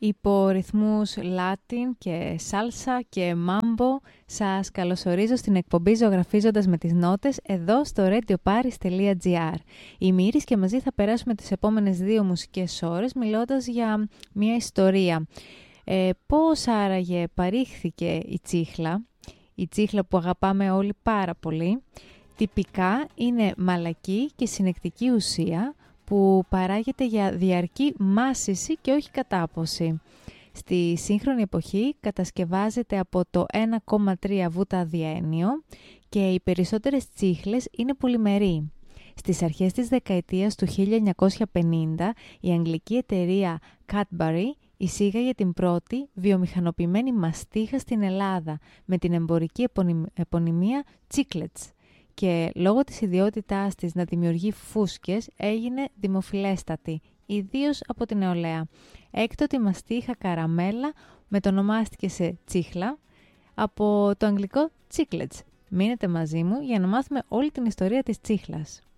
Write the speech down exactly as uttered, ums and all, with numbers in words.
Υπό ρυθμούς Latin και Salsa και Mambo, σας καλωσορίζω στην εκπομπή Ζωγραφίζοντας με τις Νότες εδώ στο radioparis.gr. Είμαι Ήρης και μαζί θα περάσουμε τις επόμενες δύο μουσικές ώρες μιλώντας για μια ιστορία. Ε, πώς άραγε παρήχθηκε η τσίχλα, η τσίχλα που αγαπάμε όλοι πάρα πολύ. Τυπικά είναι μαλακή και συνεκτική ουσία που παράγεται για διαρκή μάσηση και όχι κατάποση. Στη σύγχρονη εποχή κατασκευάζεται από το ένα κόμμα τρία β-αδιένιο και οι περισσότερες τσίχλες είναι πολυμερή. Στις αρχές της δεκαετίας του χίλια εννιακόσια πενήντα η αγγλική εταιρεία Cadbury εισήγαγε την πρώτη βιομηχανοποιημένη μαστίχα στην Ελλάδα με την εμπορική επωνυμία Chiclets. Και λόγω της ιδιότητάς της να δημιουργεί φούσκες έγινε δημοφιλέστατη, ιδίως από την νεολαία. Έκτοτε η μαστίχα καραμέλα μετονομάστηκε σε τσίχλα από το αγγλικό Chiclets. Μείνετε μαζί μου για να μάθουμε όλη την ιστορία της τσίχλας.